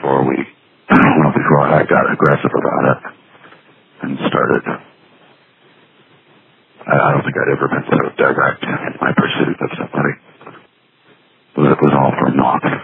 before we, before I got aggressive about it and started. I don't think I'd ever been so direct in my pursuit.